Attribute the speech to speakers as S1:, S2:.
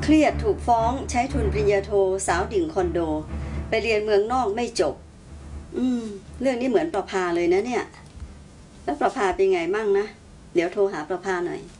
S1: รียดถูกฟ้องใช้ทุนปริญญาโทสาวดิ่งคอนโดไปเรียนเมืองนอกไม่จบเรื่องนี้เหมือนประภาเลยนะเนี่ยแล้วประภาเป็นไงมั่งนะเดี๋ยวโทรหาประภาหน่อย